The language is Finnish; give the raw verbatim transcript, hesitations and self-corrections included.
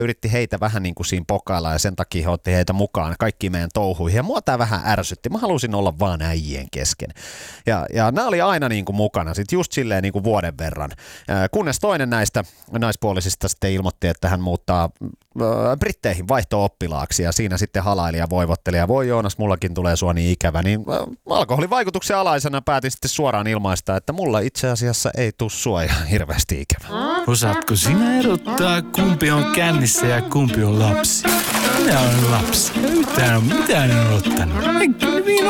yritti heitä vähän niin kuin siinä pokailla ja sen takia he otti heitä mukaan kaikki meidän touhuihin. Ja mua tää vähän ärsytti. Mä halusin olla vaan äijien kesken. Ja, ja nämä oli aina niin kuin mukana, sit just silleen niin kuin vuoden verran. Kunnes toinen näistä naispuolisista sitten ilmoitti, että hän muuttaa Britteihin vaihto-oppilaaksi ja siinä sitten halaili ja voivotteli ja voi Joonas, mullakin tulee sua niin ikävä, niin alkoholin vaikutuksen alaisena päätin sitten suoraan ilmaista, että mulla itse asiassa ei tuu sua ihan hirveästi ikävä. Osaatko sinä erottaa, kumpi on kännissä ja kumpi on lapsi? Minä olen lapsi. Yhtään on mitään en ottanut.